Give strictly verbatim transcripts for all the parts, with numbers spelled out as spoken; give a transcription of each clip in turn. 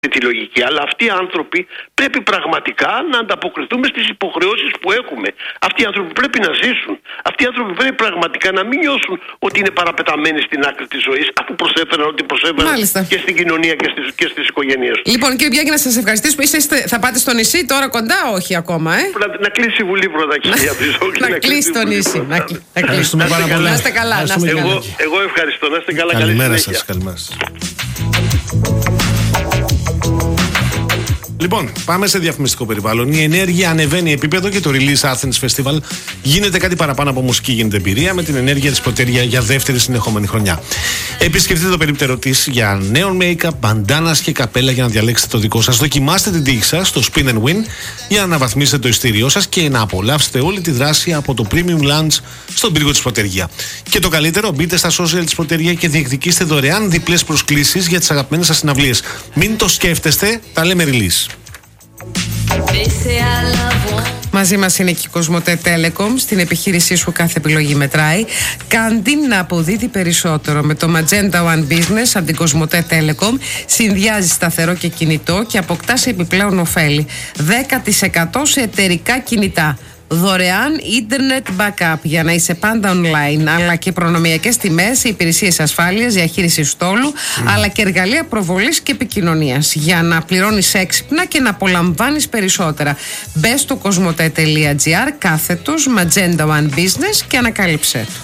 τη λογική, αλλά αυτοί οι άνθρωποι πρέπει πραγματικά να ανταποκριθούμε στις υποχρεώσεις που έχουμε. Αυτοί οι άνθρωποι πρέπει να ζήσουν. Αυτοί οι άνθρωποι πρέπει πραγματικά να μην νιώσουν ότι είναι παραπεταμένοι στην άκρη της ζωής, αφού προσέφεραν ό,τι προσέφεραν. Μάλιστα. Και στην κοινωνία και στις, και στις οικογένειες τους. Λοιπόν, κύριε Μπιάκη, να σας ευχαριστήσουμε. Είστε, θα πάτε στο νησί τώρα κοντά, όχι ακόμα, ε? Να, να κλείσει η Βουλή πρώτα, κυρία Μπριζόγλου. Να, να κλείσει το νησί. Να, να κλείσει. Να είστε καλά. Εγώ, εγώ ευχαριστώ. Να είστε καλά. Καλημέρα σας. Καλημέρα σας. Λοιπόν, πάμε σε διαφημιστικό περιβάλλον. Η ενέργεια ανεβαίνει επίπεδο και το Release Athens Festival γίνεται κάτι παραπάνω από μουσική, γίνεται εμπειρία με την ενέργεια της Πρωτέρια για δεύτερη συνεχόμενη χρονιά. Επισκεφτείτε το περίπτερο της για νέων make-up, μπαντάνας και καπέλα για να διαλέξετε το δικό σας. Δοκιμάστε την τύχη σας στο Spin and Win για να αναβαθμίσετε το ειστήριό σας και να απολαύσετε όλη τη δράση από το Premium Lounge στον πύργο της Πρωτέρια. Και το καλύτερο, μπείτε στα social της Πρωτέρια και διεκδικήστε δωρεάν διπλές προσκλήσεις για τις αγαπημένες σας συναυλίες. Μην το σκέφτεστε, τα λέμε Release. Μαζί μας είναι και η Κοσμοτέ Telecom. Στην επιχείρησή σου κάθε επιλογή μετράει. Κάντι να αποδίδει περισσότερο. Με το Magenta One Business από την Κοσμοτέ Telecom συνδυάζει σταθερό και κινητό και αποκτάς επιπλέον ωφέλη. δέκα τοις εκατό σε εταιρικά κινητά. Δωρεάν ίντερνετ backup για να είσαι πάντα online, αλλά και προνομιακές τιμές, υπηρεσίες ασφάλειας, διαχείριση στόλου, mm. αλλά και εργαλεία προβολής και επικοινωνίας για να πληρώνεις έξυπνα και να απολαμβάνεις περισσότερα. Μπες στο κοσμοτέ τελεία τζι άρ κάθετος Magenta One Business και ανακάλυψέ το.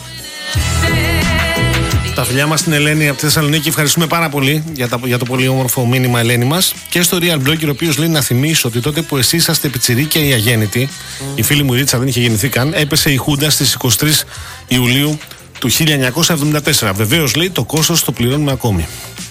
Τα φιλιά μας στην Ελένη από τη Θεσσαλονίκη. Ευχαριστούμε πάρα πολύ για, τα, για το πολύ όμορφο μήνυμα, Ελένη μας. Και στο Real Blogger, ο οποίος λέει να θυμίσω ότι τότε που εσείς είσαστε πιτσιρίκια ή αγέννητοι, mm. η φίλη μου η Ρίτσα δεν είχε γεννηθεί καν, έπεσε η Χούντα στις εικοστή τρίτη Ιουλίου του χίλια εννιακόσια εβδομήντα τέσσερα. Βεβαίως, λέει, το κόστος το πληρώνουμε ακόμη.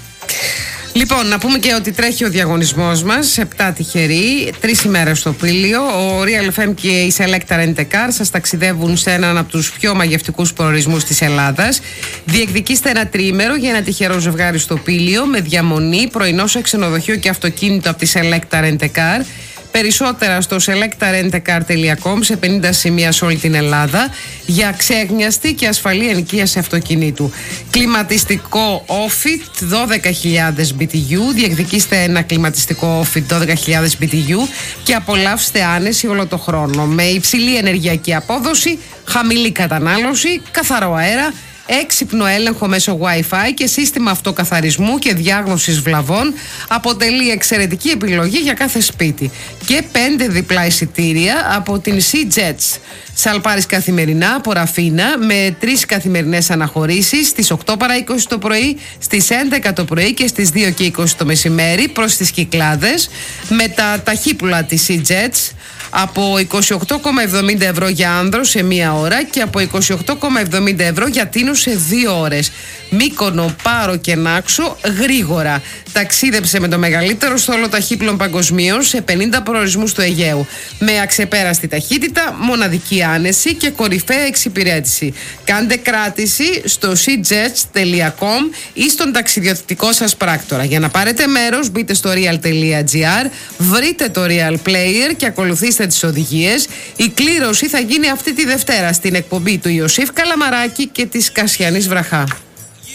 Λοιπόν, να πούμε και ότι τρέχει ο διαγωνισμός μας, επτά τυχεροί, τρεις ημέρες στο Πήλιο. Ο Real εφ εμ και η Selecta Rent a Car σας ταξιδεύουν σε έναν από τους πιο μαγευτικούς προορισμούς της Ελλάδας. Διεκδικήστε ένα τριήμερο για ένα τυχερό ζευγάρι στο Πήλιο με διαμονή, πρωινό σε ξενοδοχείο και αυτοκίνητο από τη Selecta Rent a Car. Περισσότερα στο selecta rent a car τελεία com σε πενήντα σημεία σε όλη την Ελλάδα για ξέγνιαστη και ασφαλή ενοικίαση αυτοκινήτου. Κλιματιστικό Ofit δώδεκα χιλιάδες μπι τι γιου. Διεκδικήστε ένα κλιματιστικό Ofit δώδεκα χιλιάδες μπι τι γιου και απολαύστε άνεση όλο το χρόνο. Με υψηλή ενεργειακή απόδοση, χαμηλή κατανάλωση, καθαρό αέρα, έξυπνο έλεγχο μέσω Wi-Fi και σύστημα αυτοκαθαρισμού και διάγνωσης βλαβών, αποτελεί εξαιρετική επιλογή για κάθε σπίτι. Και πέντε διπλά εισιτήρια από την SeaJets. Σαλπάρεις καθημερινά από Ραφίνα με τρεις καθημερινές αναχωρήσεις στις οκτώ παρά είκοσι το πρωί, στις έντεκα το πρωί και στις δύο και είκοσι το μεσημέρι προς τις Κυκλάδες με τα ταχύπουλα της SeaJets από είκοσι οκτώ κόμμα εβδομήντα ευρώ για άνδρο σε μία ώρα και από είκοσι οκτώ κόμμα εβδομήντα ευρώ για τίνο σε δύο ώρες. Μύκονο, Πάρο και Νάξο γρήγορα. Ταξίδεψε με το μεγαλύτερο στόλο ταχύπλων παγκοσμίως σε πενήντα προορισμούς του Αιγαίου. Με αξεπέραστη ταχύτητα, μοναδική άνεση και κορυφαία εξυπηρέτηση. Κάντε κράτηση στο seajets τελεία com ή στον ταξιδιωτικό σας πράκτορα. Για να πάρετε μέρος, μπείτε στο real τελεία τζι άρ, βρείτε το Real Player και ακολουθήστε τις οδηγίες. Η κλήρωση θα γίνει αυτή τη Δευτέρα στην εκπομπή του Ιωσήφ Καλαμαράκη και της Κασιανής Βραχά.